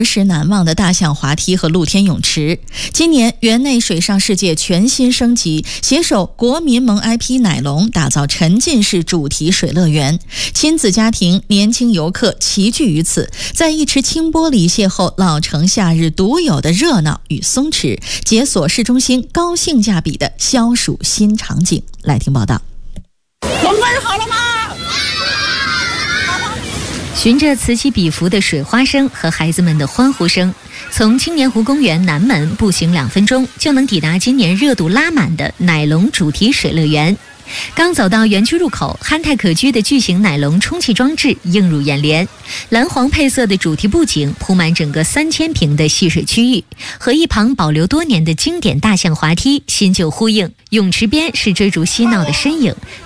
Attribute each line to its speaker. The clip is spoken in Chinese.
Speaker 1: 时难忘的大象滑梯和露天泳池。今年园内水上世界全新升级，携手国民盟 IP 奶龙，打造沉浸式主题水乐园，亲子家庭、年轻游客齐聚于此，在一池清波里邂逅老城夏日独有的热闹与松弛，解锁市中心高性价比的消暑新场景。来听报道。
Speaker 2: 我们好了吗？
Speaker 3: 循着此起彼伏的水花声和孩子们的欢呼声，从青年湖公园南门步行2分钟就能抵达今年热度拉满的奶龙主题水乐园。刚走到园区入口，憨态可掬的巨型奶龙充气装置映入眼帘，蓝黄配色的主题布景铺满整个3000平的戏水区域，和一旁保留多年的经典大象滑梯新旧呼应。泳池边是追逐嬉闹的身影，